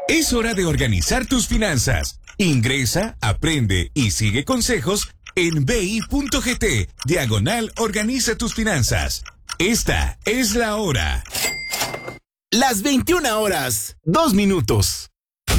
Es hora de organizar tus finanzas. Ingresa, aprende y sigue consejos en bi.gt/organiza tus finanzas. Esta es la hora. Las 21 horas, 2 minutos.